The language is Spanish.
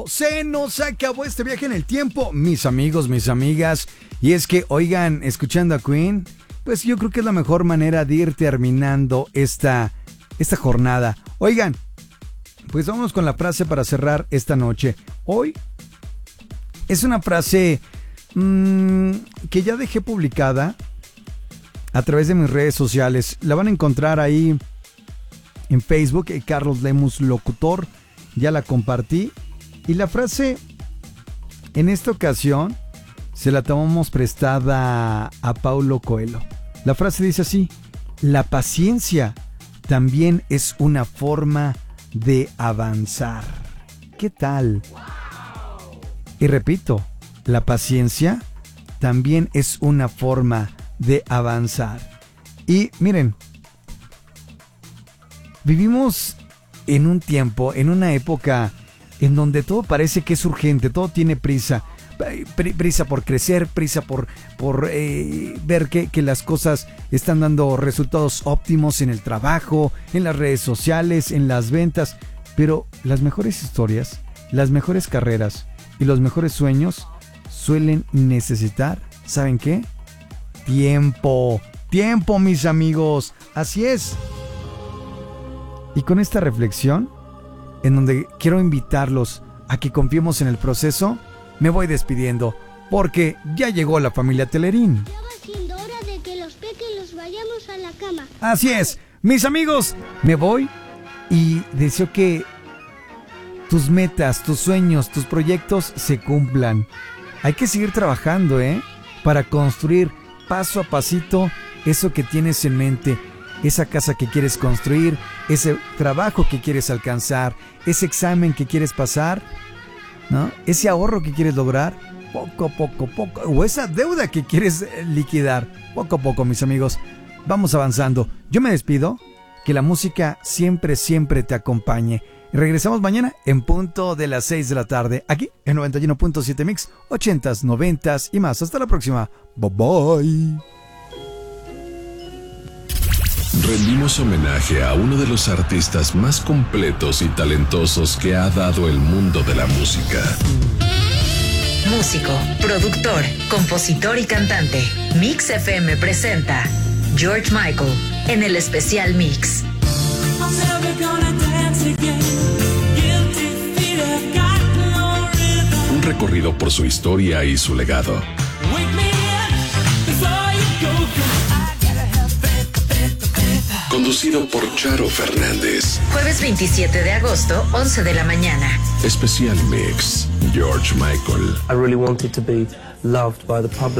Se nos acabó este viaje en el tiempo, mis amigos, mis amigas. Y es que, oigan, escuchando a Queen, pues yo creo que es la mejor manera de ir terminando esta jornada. Oigan, pues vámonos con la frase para cerrar esta noche. Hoy es una frase que ya dejé publicada a través de mis redes sociales. La van a encontrar ahí en Facebook, Carlos Lemus Locutor. Ya la compartí. Y la frase, en esta ocasión, se la tomamos prestada a Paulo Coelho. La frase dice así: la paciencia también es una forma de avanzar. ¿Qué tal? Y repito, la paciencia también es una forma de avanzar. Y miren, vivimos en un tiempo, en una época en donde todo parece que es urgente, todo tiene prisa. Prisa por crecer, prisa por ver que las cosas están dando resultados óptimos en el trabajo, en las redes sociales, en las ventas. Pero las mejores historias, las mejores carreras y los mejores sueños suelen necesitar, ¿saben qué? Tiempo, mis amigos. Así es. Y con esta reflexión, en donde quiero invitarlos a que confiemos en el proceso, me voy despidiendo, porque ya llegó la familia Telerín. Ya va siendo hora de que los pequeños vayamos a la cama. Así es, mis amigos, me voy y deseo que tus metas, tus sueños, tus proyectos se cumplan. Hay que seguir trabajando, para construir paso a pasito eso que tienes en mente. Esa casa que quieres construir, ese trabajo que quieres alcanzar, ese examen que quieres pasar, ¿no? Ese ahorro que quieres lograr, poco a poco, o esa deuda que quieres liquidar, poco a poco, mis amigos. Vamos avanzando. Yo me despido, que la música siempre, siempre te acompañe. Y regresamos mañana en punto de las 6 de la tarde, aquí en 91.7 Mix, 80s, 90s y más. Hasta la próxima. Bye bye. Rendimos homenaje a uno de los artistas más completos y talentosos que ha dado el mundo de la música. Músico, productor, compositor y cantante. Mix FM presenta George Michael en el especial Mix. Un recorrido por su historia y su legado. Conducido por Charo Fernández. Jueves 27 de agosto, 11 de la mañana. Especial Mix, George Michael. I really wanted to be loved by the public.